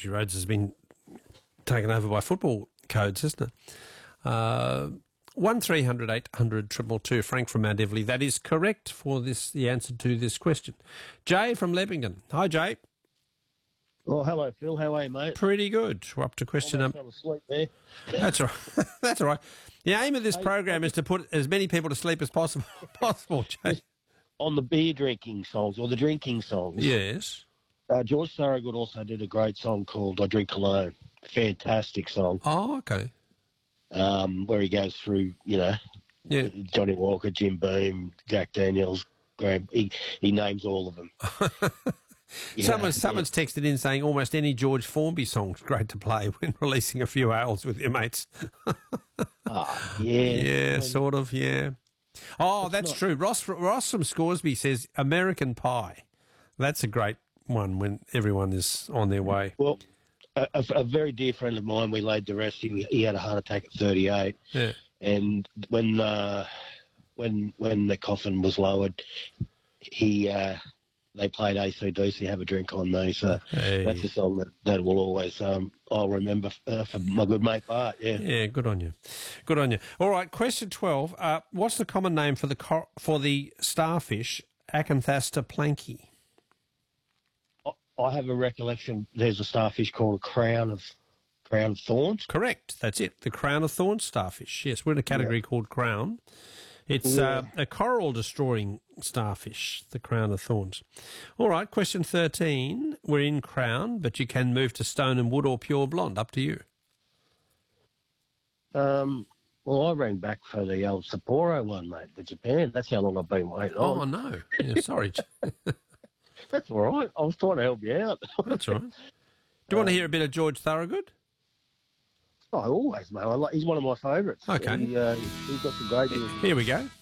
Country Roads has been taken over by football codes, isn't it? 1300 800 222. Frank from Mount Everly. That is correct for the answer to this question. Jay from Leppington. Hi, Jay. Oh, hello, Phil. How are you, mate? Pretty good. We're up to question number. I'm asleep there. That's all right. That's all right. The aim of this program is to put as many people to sleep as possible, Jay. On the beer drinking songs or the drinking songs. Yes. George Thorogood also did a great song called "I Drink Alone." Fantastic song. Oh, okay. Where he goes through, Johnny Walker, Jim Beam, Jack Daniels, Graham. He names all of them. Someone's texted in saying almost any George Formby song's great to play when releasing a few ales with your mates. Yeah, sort of, yeah. Oh, that's true. Ross from Scoresby says American Pie. That's a great one when everyone is on their way. Well, a very dear friend of mine, we laid to rest. He had a heart attack at 38. Yeah. And when the coffin was lowered, they played AC/DC, Have a Drink on Me. So that's a song that will always I'll remember for my good mate Bart. Yeah. Yeah, good on you. Good on you. All right, question 12. What's the common name for the starfish Acanthasta planki? I have a recollection. There's a starfish called a crown of thorns. Correct. That's it. The crown of thorns starfish. Yes, we're in a category called crown. It's a coral-destroying starfish, the crown of thorns. All right, question 13. We're in crown, but you can move to stone and wood or pure blonde. Up to you. Well, I rang back for the old Sapporo one, mate, the Japan. That's how long I've been waiting on. Oh, no. Yeah, sorry. That's all right. I was trying to help you out. That's all right. Do you want to hear a bit of George Thorogood? Oh, always, mate. He's one of my favourites. Okay. He's got some great music. Here we go.